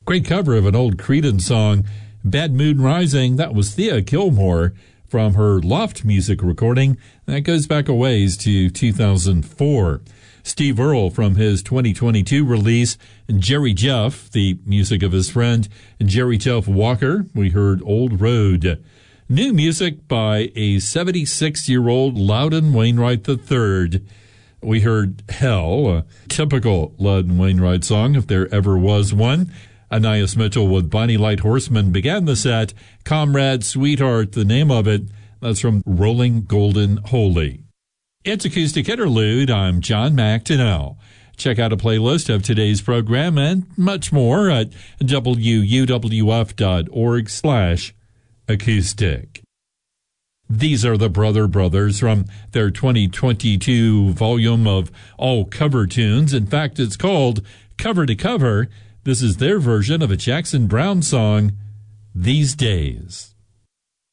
Great cover of an old Creedence song, Bad Moon Rising. That was Thea Gilmore from her Loft music recording. That goes back a ways to 2004. Steve Earle from his 2022 release, Jerry Jeff, the music of his friend Jerry Jeff Walker. We heard Old Road. New music by a 76-year-old Loudon Wainwright III. We heard Hell, a typical Loudon Wainwright song, if there ever was one. Anais Mitchell with Bonnie Light Horseman began the set. Comrade Sweetheart, the name of it. That's from Rolling Golden Holy. It's Acoustic Interlude. I'm John McDonnell. Check out a playlist of today's program and much more at wuwf.org/acoustic. These are the Brother Brothers from their 2022 volume of all cover tunes. In fact, it's called Cover to Cover. This is their version of a Jackson Browne song, These Days.